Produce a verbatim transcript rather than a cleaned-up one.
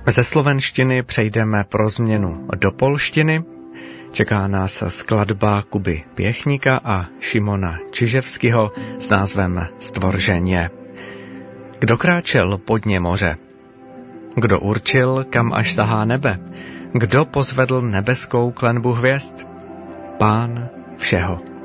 Ze slovenštiny přejdeme pro změnu do polštiny. Čeká nás skladba Kuby Pěchníka a Šimona Čiževského s názvem Stvořenie. Kdo kráčel po dně moře? Kdo určil, kam až sahá nebe? Kdo pozvedl nebeskou klenbu hvězd? Pán všeho.